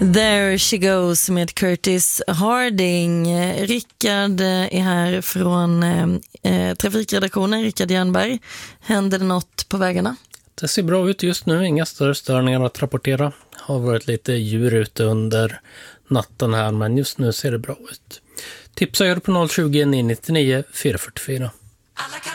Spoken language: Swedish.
There She Goes med Curtis Harding. Rickard är här från trafikredaktionen, Rickard Jernberg. Händer det något på vägarna? Det ser bra ut just nu, inga större störningar att rapportera. Har varit lite djur ute under natten här, men just nu ser det bra ut. Tipsa er på 020 999 444.